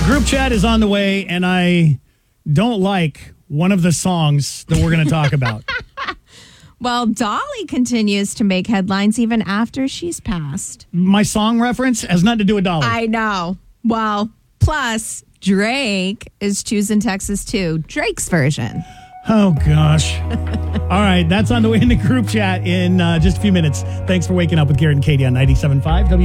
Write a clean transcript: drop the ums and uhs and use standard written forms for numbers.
Group chat is on the way, and I don't like one of the songs that we're going to talk about. Well, Dolly continues to make headlines even after she's passed. My song reference has nothing to do with Dolly. I know. Well, plus Drake is choosing Texas too. Drake's version. Oh, gosh. All right, that's on the way in the group chat in just a few minutes. Thanks for waking up with Garrett and Katie on 97.5